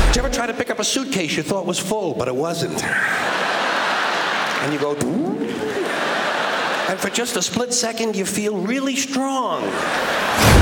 Did you ever try to pick up a suitcase you thought was full, but it wasn't? And you go, and for just a split second, you feel really strong.